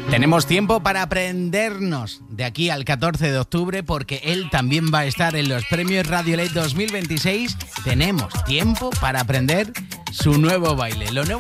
Tenemos tiempo para aprendernos de aquí al 14 de octubre porque él también va a estar en los premios Radiolate 2026. Tenemos tiempo para aprender su nuevo baile. Lo nuevo